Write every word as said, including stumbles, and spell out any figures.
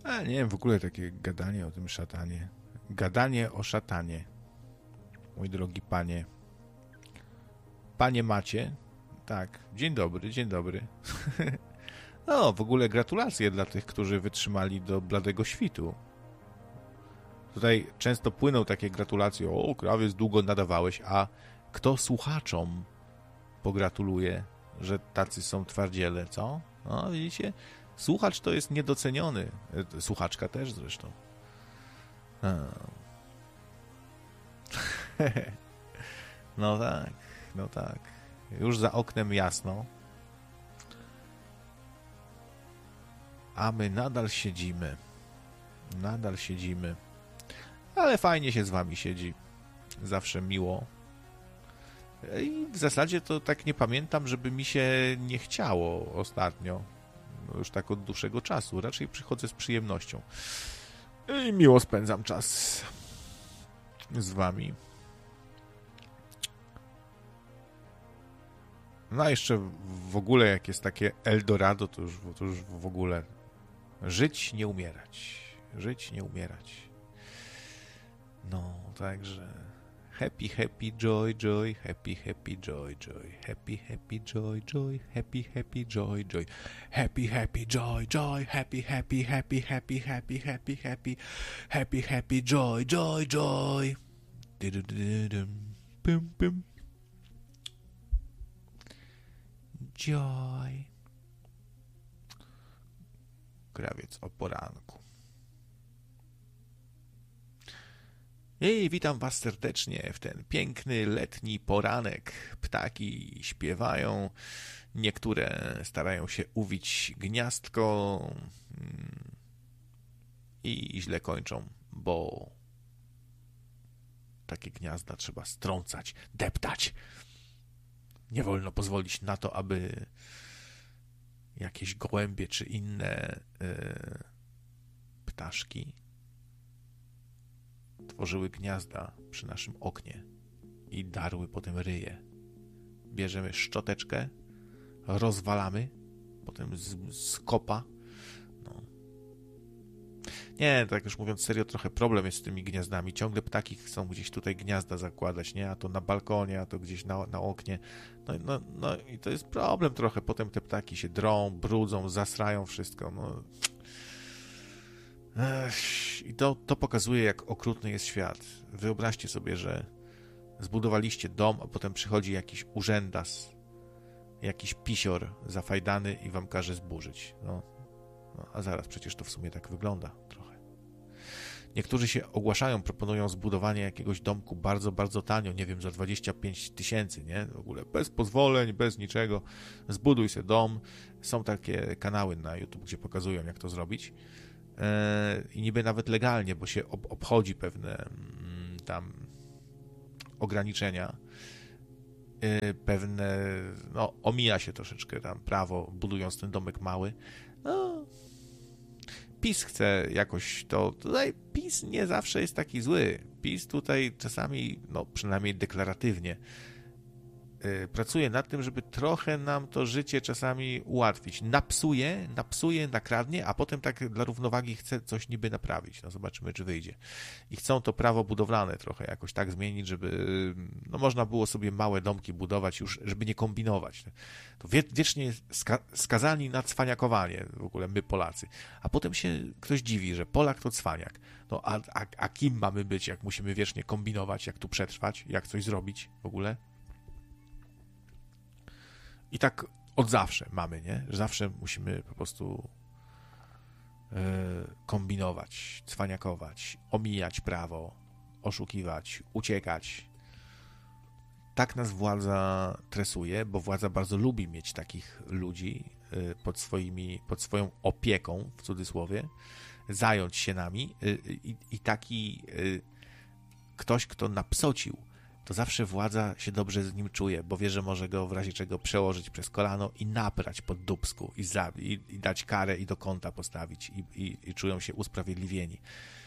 A nie wiem, w ogóle takie gadanie o tym szatanie. Gadanie o szatanie. Mój drogi panie. Panie Macie. Tak, dzień dobry, dzień dobry. No, w ogóle gratulacje dla tych, którzy wytrzymali do bladego świtu. Tutaj często płyną takie gratulacje. O, krawiec, długo nadawałeś, a kto słuchaczom pogratuluje, że tacy są twardziele, co? No, widzicie? Słuchacz to jest niedoceniony. Słuchaczka też zresztą. No tak, no tak. Już za oknem jasno. A my nadal siedzimy. Nadal siedzimy. Ale fajnie się z wami siedzi. Zawsze miło. I w zasadzie to tak nie pamiętam, żeby mi się nie chciało ostatnio. No już tak od dłuższego czasu. Raczej przychodzę z przyjemnością. I miło spędzam czas z wami. No a jeszcze w ogóle jak jest takie Eldorado, to już, to już w ogóle żyć, nie umierać. Żyć, nie umierać. No, także happy, happy, joy, joy, happy, happy, joy, joy, happy, happy, joy, joy, happy, happy, joy, joy, happy, happy, joy, joy, happy, happy, happy, happy, happy, happy, happy, happy, happy, joy, joy, joy. Pum, pum. Joy. Krawiec o poranku. I witam was serdecznie w ten piękny letni poranek. Ptaki śpiewają, niektóre starają się uwić gniazdko i źle kończą, bo takie gniazda trzeba strącać, deptać. Nie wolno pozwolić na to, aby jakieś gołębie czy inne y, ptaszki tworzyły gniazda przy naszym oknie i darły potem ryje. Bierzemy szczoteczkę, rozwalamy, potem z, z kopa. No. Nie, tak już mówiąc serio, trochę problem jest z tymi gniazdami. Ciągle ptaki chcą gdzieś tutaj gniazda zakładać, nie? A to na balkonie, a to gdzieś na, na oknie. No, no, no i to jest problem trochę. Potem te ptaki się drą, brudzą, zasrają wszystko. No. Ech, I to, to pokazuje, jak okrutny jest świat. Wyobraźcie sobie, że zbudowaliście dom, a potem przychodzi jakiś urzędas, jakiś pisior zafajdany i wam każe zburzyć. No, no, a zaraz, przecież to w sumie tak wygląda trochę. Niektórzy się ogłaszają, proponują zbudowanie jakiegoś domku bardzo, bardzo tanio, nie wiem, za dwadzieścia pięć tysięcy, nie? W ogóle bez pozwoleń, bez niczego. Zbuduj sobie dom. Są takie kanały na YouTube, gdzie pokazują, jak to zrobić. I niby nawet legalnie, bo się ob- obchodzi pewne tam ograniczenia, pewne, no omija się troszeczkę tam prawo, budując ten domek mały. No, PiS chce jakoś to, tutaj PiS nie zawsze jest taki zły. PiS tutaj czasami, no przynajmniej deklaratywnie, pracuje nad tym, żeby trochę nam to życie czasami ułatwić. Napsuje, napsuje, nakradnie, a potem tak dla równowagi chce coś niby naprawić. No zobaczymy, czy wyjdzie. I chcą to prawo budowlane trochę jakoś tak zmienić, żeby no można było sobie małe domki budować już, żeby nie kombinować. To wie, wiecznie ska, skazani na cwaniakowanie w ogóle my Polacy. A potem się ktoś dziwi, że Polak to cwaniak. No a, a, a kim mamy być, jak musimy wiecznie kombinować, jak tu przetrwać, jak coś zrobić w ogóle? I tak od zawsze mamy, nie? Że zawsze musimy po prostu yy, kombinować, cwaniakować, omijać prawo, oszukiwać, uciekać. Tak nas władza tresuje, bo władza bardzo lubi mieć takich ludzi yy, pod, swoimi, pod swoją opieką, w cudzysłowie, zająć się nami yy, yy, i taki yy, ktoś, kto napsocił, to zawsze władza się dobrze z nim czuje, bo wie, że może go w razie czego przełożyć przez kolano i naprać pod dupsku i, za, i, i dać karę i do kąta postawić i, i, i czują się usprawiedliwieni.